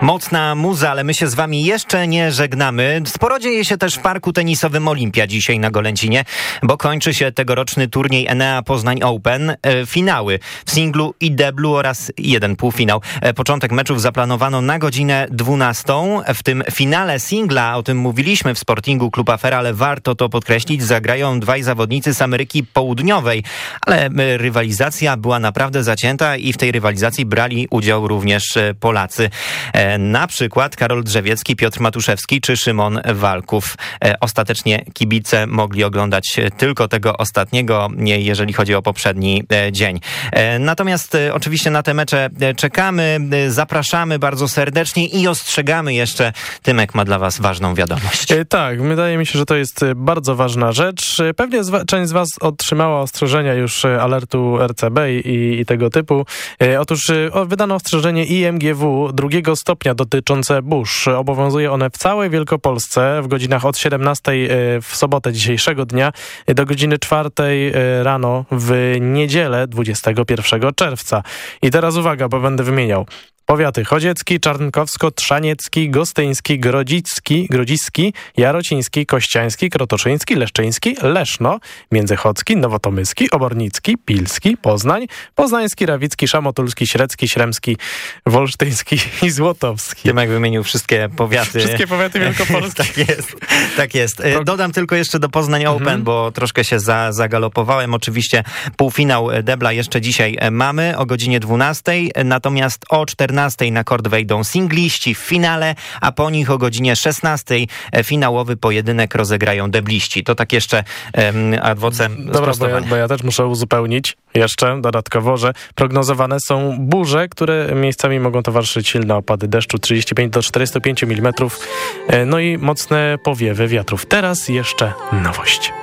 Mocna muza, ale my się z wami jeszcze nie żegnamy. Sporo dzieje się też w parku tenisowym Olimpia dzisiaj na Golęcinie, bo kończy się tegoroczny turniej Enea Poznań Open. Finały w singlu i deblu oraz jeden półfinał. Początek meczów zaplanowano na godzinę 12. W tym finale singla, o tym mówiliśmy w Sportingu Klub Afera, ale warto to podkreślić, zagrają dwaj zawodnicy z Ameryki Południowej. Ale rywalizacja była naprawdę zacięta i w tej rywalizacji brali udział również Polacy. Na przykład Karol Drzewiecki, Piotr Matuszewski czy Szymon Walków. Ostatecznie kibice mogli oglądać tylko tego ostatniego, jeżeli chodzi o poprzedni dzień. Natomiast oczywiście na te mecze czekamy, zapraszamy bardzo serdecznie i ostrzegamy jeszcze. Tymek ma dla was ważną wiadomość. Tak, wydaje mi się, że to jest bardzo ważna rzecz. Pewnie część z was otrzymała ostrzeżenia już alertu RCB i tego typu. Otóż wydano ostrzeżenie IMGW drugiego stopnia dotyczące burz. Obowiązuje one w całej Wielkopolsce w godzinach od 17 w sobotę dzisiejszego dnia do godziny 4 rano w niedzielę 21 czerwca. I teraz uwaga, bo będę wymieniał. Powiaty chodziecki, czarnkowsko-trzaniecki, gostyński, grodziski, jarociński, kościański, krotoszyński, leszczyński, Leszno, międzychodzki, nowotomyski, obornicki, pilski, Poznań, poznański, rawicki, szamotulski, średzki, śremski, wolsztyński i złotowski. Tymek wymienił wszystkie powiaty. Wszystkie powiaty Wielkopolskie. Tak jest. Dodam tylko jeszcze do Poznań Open, bo troszkę się zagalopowałem. Oczywiście półfinał debla jeszcze dzisiaj mamy o godzinie 12, natomiast o 14 na kort wejdą singliści w finale, a po nich o godzinie 16 finałowy pojedynek rozegrają debliści. To tak jeszcze ad vocem. Dobra, bo ja też muszę uzupełnić jeszcze dodatkowo, że prognozowane są burze, które miejscami mogą towarzyszyć silne opady deszczu 35 do 45 mm, no i mocne powiewy wiatrów. Teraz jeszcze nowość.